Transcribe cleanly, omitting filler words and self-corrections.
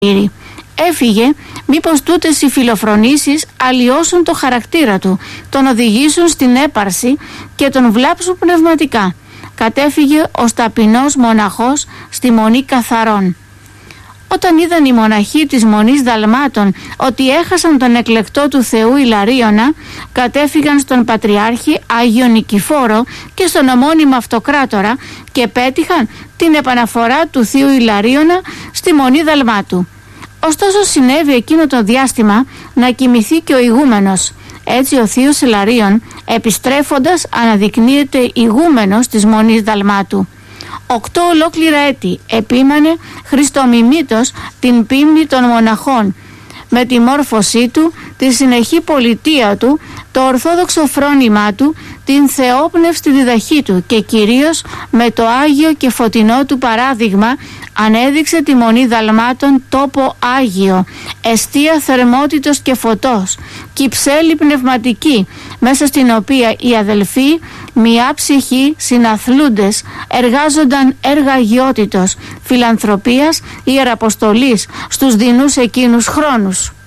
Έφυγε μήπως τούτες οι φιλοφρονήσεις αλλοιώσουν το χαρακτήρα του, τον οδηγήσουν στην έπαρση και τον βλάψουν πνευματικά. Κατέφυγε ως ταπεινός μοναχός στη Μονή Καθαρών. Όταν είδαν οι μοναχοί της Μονής Δαλμάτων ότι έχασαν τον εκλεκτό του Θεού Ιλαρίωνα, κατέφυγαν στον Πατριάρχη Άγιο Νικηφόρο και στον ομώνυμο Αυτοκράτορα και πέτυχαν την επαναφορά του Θείου Ιλαρίωνα στη Μονή Δαλμάτου. Ωστόσο συνέβη εκείνο το διάστημα να κοιμηθεί και ο ηγούμενος. Έτσι ο θείος Ιλαρίων επιστρέφοντας αναδεικνύεται ηγούμενος της Μονής Δαλμάτου. 8 ολόκληρα έτη επίμανε χριστομιμήτως την πίμνη των μοναχών, με τη μόρφωσή του, τη συνεχή πολιτεία του, το ορθόδοξο φρόνημά του, την θεόπνευστη διδαχή του και κυρίως με το Άγιο και φωτεινό του παράδειγμα ανέδειξε τη Μονή Δαλμάτων τόπο Άγιο, εστία θερμότητος και φωτός, κυψέλη πνευματική, μέσα στην οποία οι αδελφοί, μια ψυχή συναθλούντες, εργάζονταν έργα αγιότητος, φιλανθρωπίας, ιεραποστολής στους δεινούς εκείνους χρόνους.